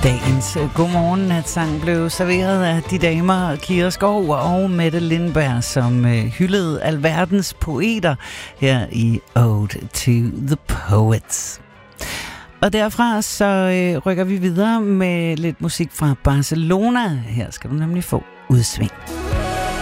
Dagens godmorgen-natsang blev serveret af de damer Kira Skov og Mette Lindberg, som hyldede alverdens poeter her i Ode to the Poets. Og derfra så rykker vi videre med lidt musik fra Barcelona. Her skal du nemlig få Udsving.